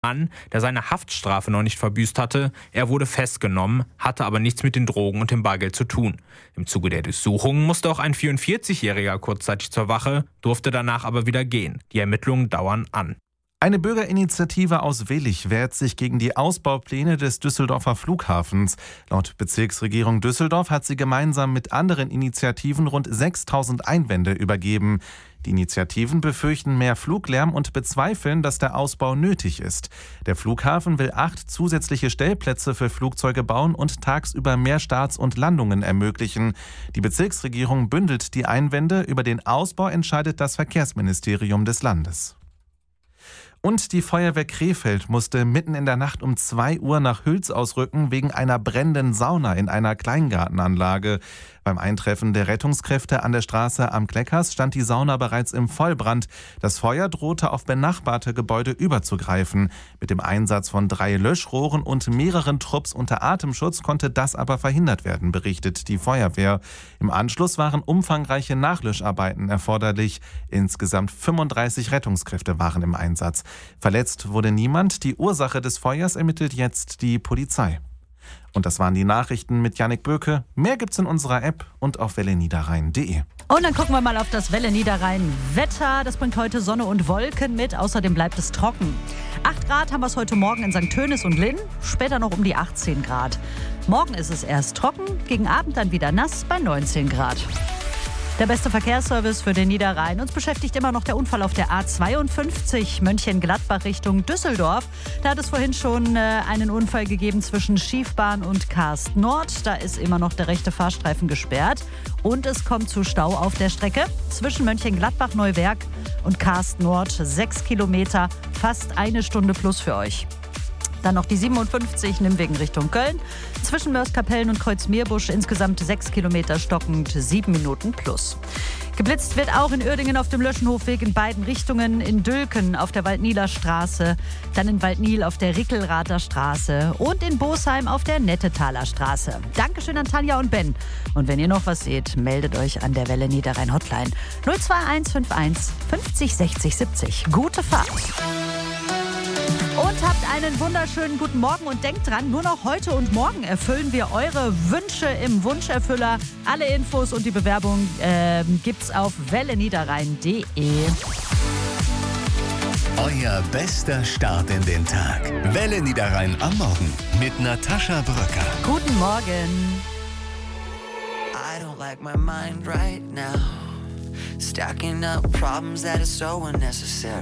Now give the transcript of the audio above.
Mann, der seine Haftstrafe noch nicht verbüßt hatte. Er wurde festgenommen, hatte aber nichts mit den Drogen und dem Bargeld zu tun. Im Zuge der Durchsuchung musste auch ein 44-Jähriger kurzzeitig zur Wache, durfte danach aber wieder gehen. Die Ermittlungen dauern an. Eine Bürgerinitiative aus Willich wehrt sich gegen die Ausbaupläne des Düsseldorfer Flughafens. Laut Bezirksregierung Düsseldorf hat sie gemeinsam mit anderen Initiativen rund 6.000 Einwände übergeben. Die Initiativen befürchten mehr Fluglärm und bezweifeln, dass der Ausbau nötig ist. Der Flughafen will 8 zusätzliche Stellplätze für Flugzeuge bauen und tagsüber mehr Starts und Landungen ermöglichen. Die Bezirksregierung bündelt die Einwände. Über den Ausbau entscheidet das Verkehrsministerium des Landes. Und die Feuerwehr Krefeld musste mitten in der Nacht um 2 Uhr nach Hüls ausrücken wegen einer brennenden Sauna in einer Kleingartenanlage. Beim Eintreffen der Rettungskräfte an der Straße Am Kleckers stand die Sauna bereits im Vollbrand. Das Feuer drohte auf benachbarte Gebäude überzugreifen. Mit dem Einsatz von 3 Löschrohren und mehreren Trupps unter Atemschutz konnte das aber verhindert werden, berichtet die Feuerwehr. Im Anschluss waren umfangreiche Nachlöscharbeiten erforderlich. Insgesamt 35 Rettungskräfte waren im Einsatz. Verletzt wurde niemand. Die Ursache des Feuers ermittelt jetzt die Polizei. Und das waren die Nachrichten mit Jannik Böke. Mehr gibt's in unserer App und auf welleniederrhein.de. Und dann gucken wir mal auf das Welle Niederrhein Wetter. Das bringt heute Sonne und Wolken mit. Außerdem bleibt es trocken. 8 Grad haben wir es heute Morgen in St. Tönis und Linn. Später noch um die 18 Grad. Morgen ist es erst trocken, gegen Abend dann wieder nass bei 19 Grad. Der beste Verkehrsservice für den Niederrhein. Uns beschäftigt immer noch der Unfall auf der A52 Mönchengladbach Richtung Düsseldorf. Da hat es vorhin schon einen Unfall gegeben zwischen Schiefbahn und Karst Nord. Da ist immer noch der rechte Fahrstreifen gesperrt. Und es kommt zu Stau auf der Strecke zwischen Mönchengladbach Neuwerk und Karst Nord. 6 Kilometer, fast 1 Stunde plus für euch. Dann noch die 57 Nimwegen Richtung Köln. Zwischen Mörs-Kapellen und Kreuzmeerbusch insgesamt 6 Kilometer stockend, 7 Minuten plus. Geblitzt wird auch in Uerdingen auf dem Löschenhofweg in beiden Richtungen, in Dülken auf der Waldnieler Straße, dann in Waldnil auf der Rickelrather Straße und in Bosheim auf der Nettetaler Straße. Dankeschön an Tanja und Ben. Und wenn ihr noch was seht, meldet euch an der Welle Niederrhein Hotline 02151 50 60 70. Gute Fahrt! Und habt einen wunderschönen guten Morgen und denkt dran, nur noch heute und morgen erfüllen wir eure Wünsche im Wunscherfüller. Alle Infos und die Bewerbung gibt's auf welleniederrhein.de. Euer bester Start in den Tag. Welle Niederrhein am Morgen mit Natascha Bröcker. Guten Morgen. I don't like my mind right now. Stacking up problems that are so unnecessary.